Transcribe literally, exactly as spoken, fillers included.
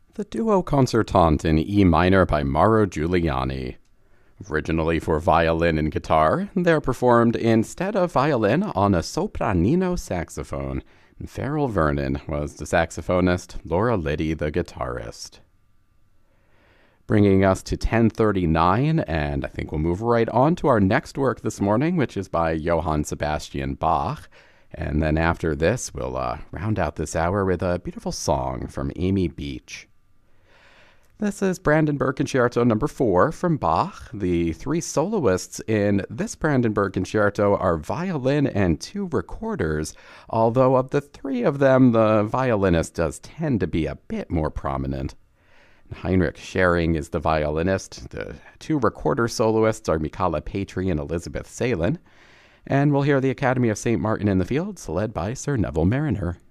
The Duo Concertante in E minor by Mauro Giuliani. Originally for violin and guitar, they're performed instead of violin on a sopranino saxophone. Farrell Vernon was the saxophonist, Laura Liddy the guitarist. Bringing us to ten thirty-nine, and I think we'll move right on to our next work this morning, which is by Johann Sebastian Bach. And then after this, we'll uh, round out this hour with a beautiful song from Amy Beach. This is Brandenburg Concerto number four from Bach. The three soloists in this Brandenburg Concerto are violin and two recorders, although of the three of them, the violinist does tend to be a bit more prominent. Heinrich Schering is the violinist. The two recorder soloists are Michala Patry and Elizabeth Salin. And we'll hear the Academy of Saint Martin in the Fields, led by Sir Neville Mariner.